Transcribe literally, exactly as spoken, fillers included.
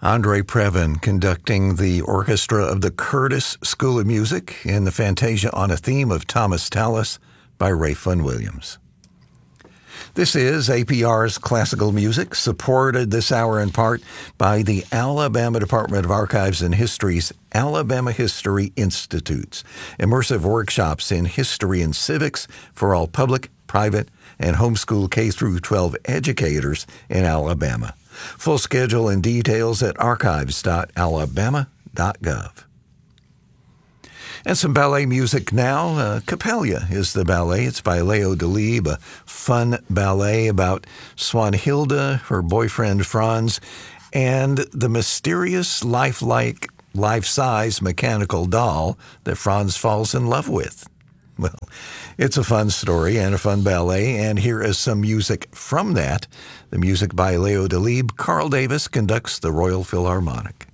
Andre Previn conducting the orchestra of the Curtis School of Music in the Fantasia on a Theme of Thomas Tallis by Ralph Vaughan Williams. This is A P R's Classical Music, supported this hour in part by the Alabama Department of Archives and History's Alabama History Institutes, immersive workshops in history and civics for all public, private, and homeschool K through twelve educators in Alabama. Full schedule and details at archives dot alabama dot gov. And some ballet music now. Uh, Coppelia is the ballet. It's by Leo Delibes, a fun ballet about Swanhilda, her boyfriend Franz, and the mysterious, lifelike, life-size mechanical doll that Franz falls in love with. Well, it's a fun story and a fun ballet, and here is some music from that. The music by Leo Delibes. Carl Davis conducts the Royal Philharmonic.